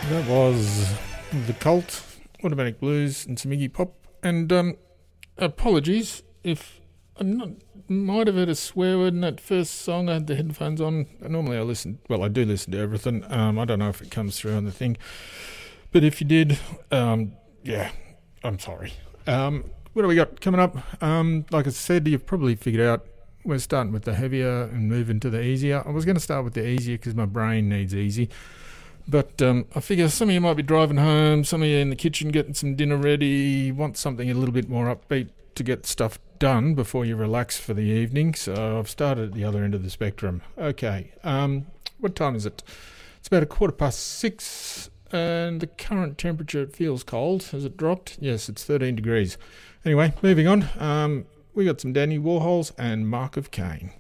That was The Cult, Automatic Blues, and some Iggy Pop. And apologies if might have heard a swear word in that first song. I had the headphones on. Normally I do listen to everything. I don't know if it comes through on the thing. But if you did, I'm sorry. What do we got coming up? Like I said, you've probably figured out we're starting with the heavier and moving to the easier. I was going to start with the easier because my brain needs easy. But I figure some of you might be driving home, some of you in the kitchen getting some dinner ready, want something a little bit more upbeat to get stuff done before you relax for the evening. So I've started at the other end of the spectrum. Okay, what time is it? It's about 6:15, and the current temperature, it feels cold. Has it dropped? Yes, it's 13 degrees. Anyway, moving on. We got some Danny Warhols and Mark of Cain.